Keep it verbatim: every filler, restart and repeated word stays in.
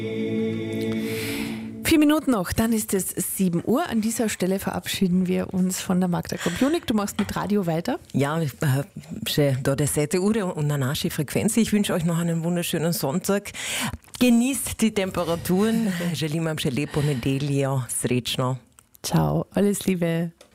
Vier Minuten noch, dann ist es sieben Uhr. An dieser Stelle verabschieden wir uns von der Magda Kopionik. Du machst mit Radio weiter. Ja, äh, da der sette Uhr und eine nasche Frequenz. Ich wünsche euch noch einen wunderschönen Sonntag. Genießt die Temperaturen. Želim vam še lepo nedeljo. Srečno. Ciao, alles Liebe.